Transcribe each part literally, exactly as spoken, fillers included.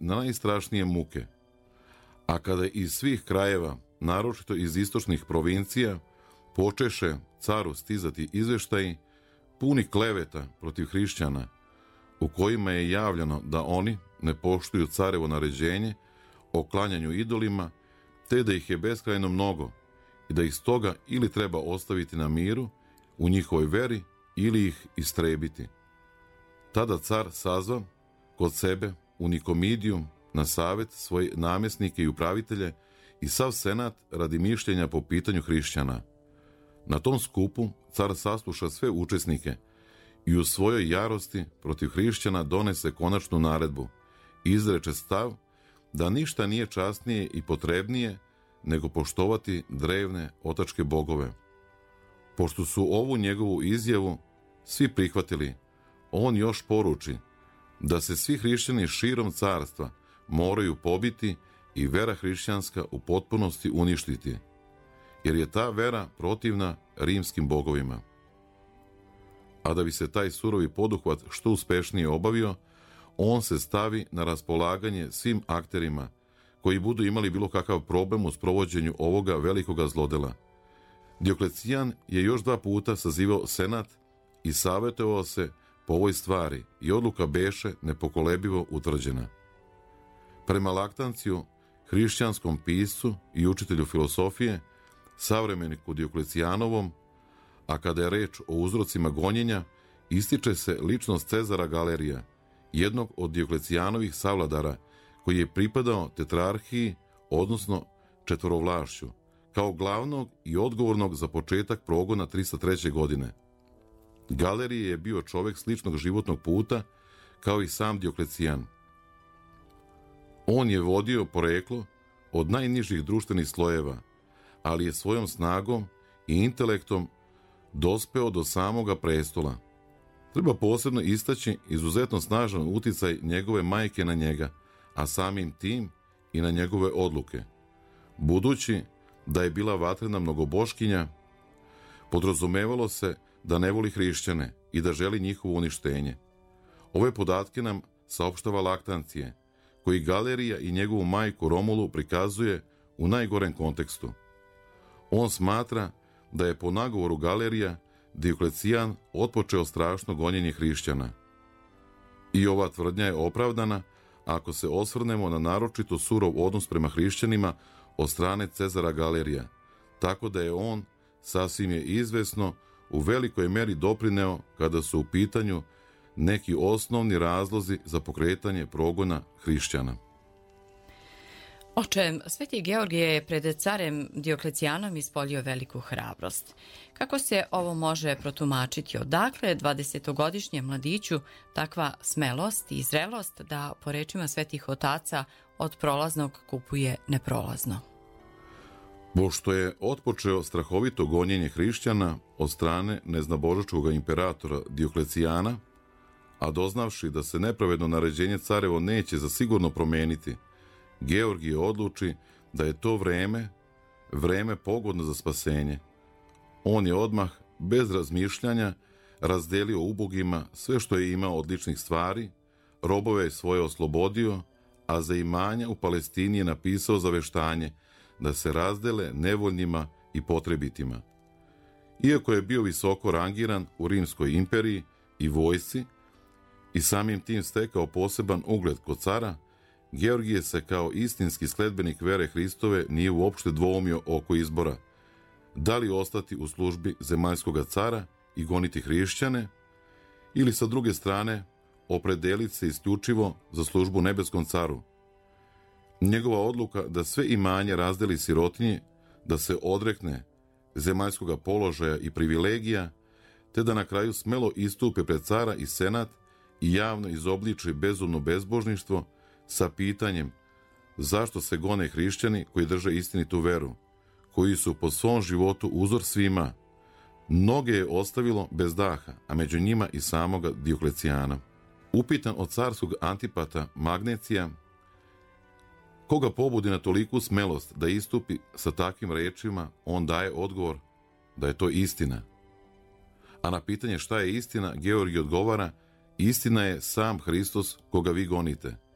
na najstrašnije muke. A kada iz svih krajeva, naročito iz istočnih provincija, počeše caru stizati izveštaji puni kleveta protiv hrišćana, u kojima je javljeno da oni ne poštuju carevo naređenje o klanjanju idolima, te da ih je beskrajno mnogo i da ih stoga ili treba ostaviti na miru u njihovoj veri ili ih istrebiti. Tada car sazva kod sebe u Nikomidijum na savet svoje namjesnike i upravitelje i sav senat radi mišljenja po pitanju hrišćana. Na tom skupu car sasluša sve učesnike i u svojoj jarosti protiv hrišćana donese konačnu naredbu i izreče stav da ništa nije časnije i potrebnije nego poštovati drevne otačke bogove. Pošto su ovu njegovu izjavu svi prihvatili, on još poruči da se svi hrišćani širom carstva moraju pobiti i vera hrišćanska u potpunosti uništiti, jer je ta vera protivna rimskim bogovima. A da bi se taj surovi poduhvat što uspešnije obavio, on se stavi na raspolaganje svim akterima koji budu imali bilo kakav problem u sprovođenju ovoga velikoga zlodela. Dioklecijan je još dva puta sazivao senat i savjetovao se po ovoj stvari i odluka beše nepokolebivo utvrđena. Prema Laktanciju, hrišćanskom piscu i učitelju filosofije, savremeniku Dioklecijanovom, a kada je reč o uzrocima gonjenja, ističe se ličnost Cezara Galerija, jednog od Dioklecijanovih savladara, koji je pripadao tetrarhiji, odnosno četvorovlašću, kao glavnog i odgovornog za početak progona trista treće. godine. Galerije je bio čovek sličnog životnog puta kao i sam Dioklecijan. On je vodio poreklo od najnižih društvenih slojeva, ali je svojom snagom i intelektom dospeo do samoga prestola. Treba posebno istaći izuzetno snažan uticaj njegove majke na njega, a samim tim i na njegove odluke. Budući da je bila vatrena mnogoboškinja, podrazumevalo se da ne voli hrišćane i da želi njihovo uništenje. Ove podatke nam saopštava Laktancije, koji Galerija i njegovu majku Romulu prikazuje u najgorem kontekstu. On smatra da je po nagovoru Galerija Dioklecijan otpočeo strašno gonjenje hrišćana. I ova tvrdnja je opravdana ako se osvrnemo na naročito surov odnos prema hrišćanima od strane Cezara Galerija, tako da je on, sasvim je izvesno, u velikoj meri doprineo kada su u pitanju neki osnovni razlozi za pokretanje progona hrišćana. Oče, Sveti Georgije je pred carem Dioklecijanom ispoljio veliku hrabrost. Kako se ovo može protumačiti? Odakle dvadesetogodišnjem mladiću takva smelost i zrelost da, po rečima svetih otaca, od prolaznog kupuje neprolazno? Pošto je otpočeo strahovito gonjenje hrišćana od strane neznabožačkog imperatora Dioklecijana, a doznavši da se nepravedno naređenje carevo neće zasigurno promeniti, Georgije odluči da je to vreme, vreme pogodno za spasenje. On je odmah, bez razmišljanja, razdelio ubogima sve što je imao od ličnih stvari, robove je svoje oslobodio, a za imanja u Palestini je napisao zaveštanje da se razdele nevoljnima i potrebitima. Iako je bio visoko rangiran u Rimskoj imperiji i vojsci i samim tim stekao poseban ugled kod cara, Georgije se kao istinski sledbenik vere Hristove nije uopšte dvoumio oko izbora, da li ostati u službi zemaljskoga cara i goniti hrišćane, ili sa druge strane opredeliti se isključivo za službu nebeskom caru. Njegova odluka da sve imanje razdeli sirotinji, da se odrekne zemaljskoga položaja i privilegija, te da na kraju smelo istupe pred cara i senat i javno izobliči bezumno bezbožništvo sa pitanjem zašto se gone hrišćani koji drže istinitu veru, koji su po svom životu uzor svima. Mnoge je ostavilo bez daha, a među njima i samoga Dioklecijana. Upitan od carskog antipata Magnecija, koga pobudi na toliku smelost da istupi sa takvim rečima, on daje odgovor da je to istina. A na pitanje šta je istina, Georgije odgovara: istina je sam Hristos koga vi gonite.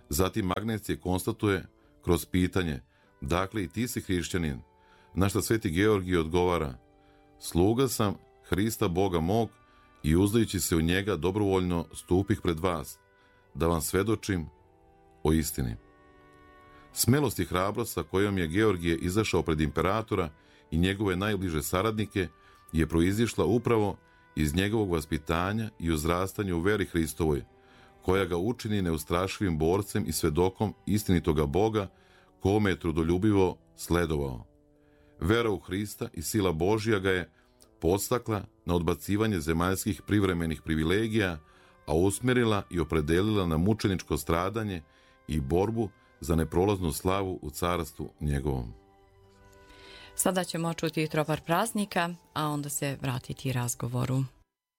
Zatim Magnecije konstatuje kroz pitanje: dakle i ti si hrišćanin? Na što sveti Georgije odgovara: sluga sam Hrista Boga mog i uzdajući se u njega dobrovoljno stupih pred vas, da vam svedočim o istini. Smelost i hrabrost sa kojom je Georgije izašao pred imperatora i njegove najbliže saradnike je proizišla upravo iz njegovog vaspitanja i uzrastanja u veri Hristovoj, koja ga učini neustrašivim borcem i svedokom istinitoga Boga, kome je trudoljubivo sledovao. Vera u Hrista i sila Božja ga je podstakla na odbacivanje zemaljskih privremenih privilegija, a usmjerila i opredelila na mučeničko stradanje i borbu za neprolaznu slavu u carstvu njegovom. Sada ćemo čuti tropar praznika, a onda se vratiti razgovoru.